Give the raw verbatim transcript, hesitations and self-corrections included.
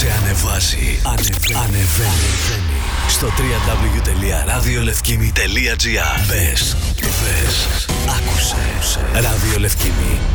Σε ανεβάζει. Ανεβαίνει. Ανεβαίνει. Στο double-u double-u double-u τελεία ραδιολευκήμι τελεία τζι άρ. Μπες. Μπες. Άκουσε. Ραδιολευκήμι.